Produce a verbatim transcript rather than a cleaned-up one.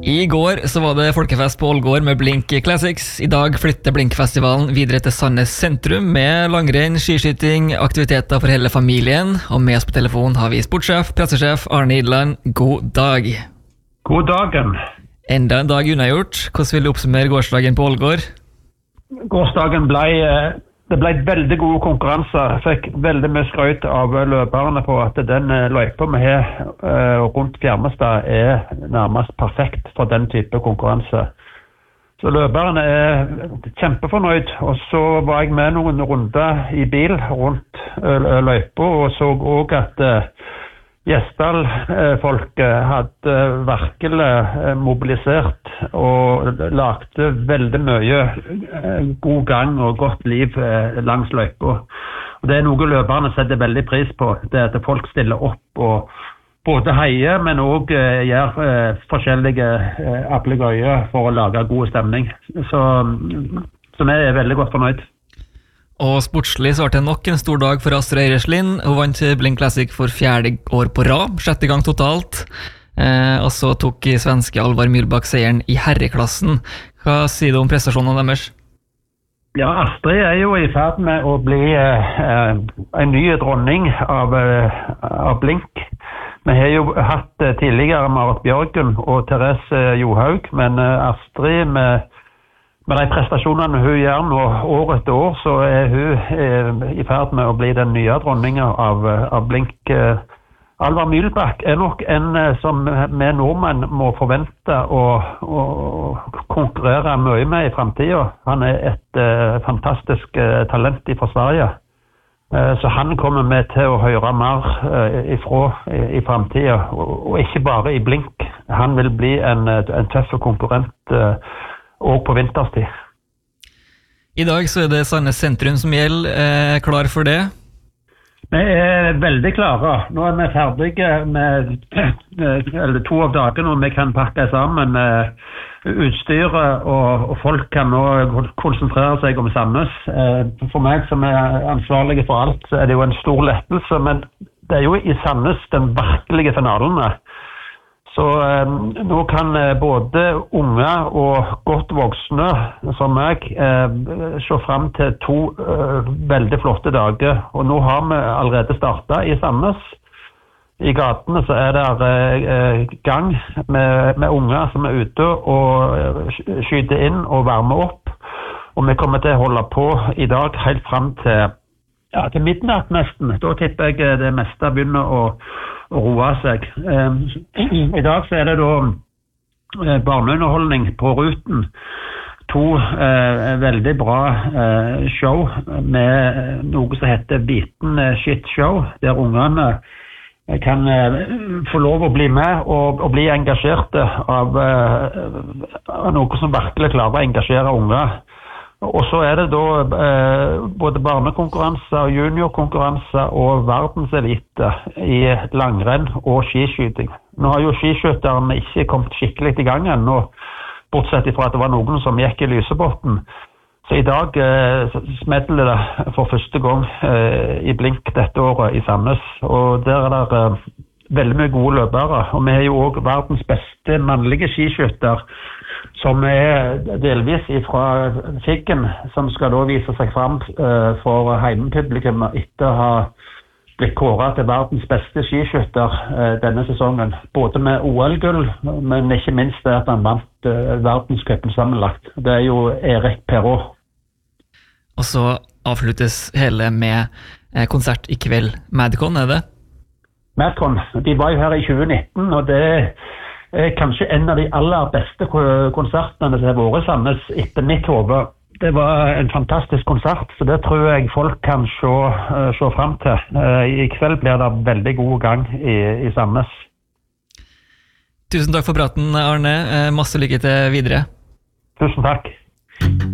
I går så var det folkefest på Ålgård med Blink Classics. I dag flytter Blink-festivalen videre til Sandnes sentrum med langrenn, skiskyting, aktiviteter for hele familien. Og med oss på telefon har vi sportssjef, pressesjef Arne Idland. God dag. God dagen. Enda en dag unnagjort. Hvordan vil du oppsummere gårsdagen på Ålgård? Gårsdagen ble, det ble veldig gode konkurranser. Jeg fikk veldig mye skrøyt av løperne på at den løypa vi har rundt Fjermestad er nærmest perfekt for den type konkurranse. Så løperne er kjempefornøyd, og så var jeg med noen runder i bil rundt løypa og så også at Gjesdal-folk hadde virkelig mobilisert og lagde veldig mye god gang og godt liv langs løypa. Og det er noe løperne setter veldig pris på, det er at folk stiller opp og både heier, men også gjør forskjellige applegøyer for å lage god stemning. Så, så vi er veldig godt fornøyd. Og sportslig så var det nok en stor dag for Astrid Eireslin. Hun vant Blink Classic for fjerde år på rad, sjette gang totalt. Eh, og så tok svenske Alvar Mühlbach seieren i herreklassen. Hva sier du om prestasjonene deres? Ja, Astrid er jo i ferd med å bli eh, en ny dronning av, eh, av Blink. Vi har jo hatt eh, tidligere Marit Bjørgen og Therese Johaug, men eh, Astrid med Med de prestasjonene hun gjør nå år etter år, så er hun eh, i ferd med å bli den nye dronningen av, av Blink. Eh, Alvar Mühlbach er nok en eh, som vi nordmenn må forvente å, å konkurrere mye med i fremtiden. Han er et eh, fantastisk eh, talent fra Sverige. Eh, så han kommer vi til å høre mer eh, ifra i, i fremtiden, og, og ikke bare i Blink. Han vil bli en, en tøff konkurrent eh, og på vinterstid. I dag så er det Sandnes sentrum som gjelder. Eh, klar for det? Vi er veldig klare. Nå er vi ferdige med eller to av dagene og vi kan pakke sammen utstyret, og, og folk kan nå konsentrere seg om Sandnes. Eh, for meg som er ansvarlig for alt, så er det jo en stor lettelse, men det er jo i Sandnes den virkelige finalen er. Så eh, nå kan eh, både unge og godt voksne som meg eh, se frem til to eh, veldig flotte dager. Og nå har vi allerede startet i Sandnes. I gatene så er det eh, gang med, med unge som er ute og skyter inn og varmer opp. Og vi kommer til å holde på i dag helt frem til, ja, til midnatt nesten. Da tipper jeg det meste begynner å og roe seg. I dag så er det da barneunderholdning på ruten. To eh, veldig bra eh, show med noe som heter Biten Shit Show, der ungene kan eh, få lov å bli med og, og bli engasjerte av, eh, av noe som virkelig klarer å engasjere unger. Og så er det da eh, både barnekonkurranser, juniorkonkurranser og verdenselite i langrenn og skiskyting. Nå har jo skiskytterne ikke kommet skikkelig i gang ennå, bortsett fra at det var noen som gikk i Lysebotn. Så i dag eh, smeller det for første gang eh, i Blink dette året i Sandnes. Og der er det eh, veldig mye gode løpere. Og vi har jo også verdens beste mannlige skiskytter, som er delvis fra Figgen, som skal da vise seg frem uh, for heimepublikum etter å ha blitt kåret til verdens beste skiskytter uh, denne sesongen. Både med O L-gull, men ikke minst det at han vant uh, verdenscupen sammenlagt. Det er jo Erik Perrault. Og så avsluttes hele med eh, konsert i kveld. Madcon, er det? Madcon, de var jo her i tjue nitten, og det er kanskje en av de aller beste konsertene som har vært i Sandnes etter mitt hode. Det var en fantastisk konsert, så det tror jeg folk kan se, se frem til. I kveld blir det veldig god gang i, i Sandnes. Tusen takk for praten, Arne. Masse lykke til videre. Tusen takk.